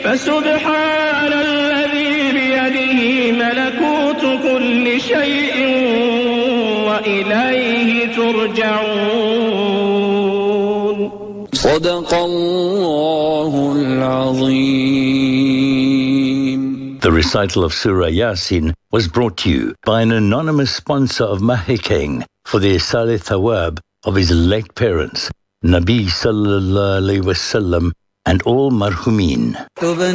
فسبحان الذي بيده ملكوت كل شيء وإليه ترجعون. صدق الله العظيم. The recital of Surah Yasin was brought to you by an anonymous sponsor of Mahikeng for the Isale Thawab of his late parents, Nabi Sallallahu Alaihi Wasallam, and all marhumin.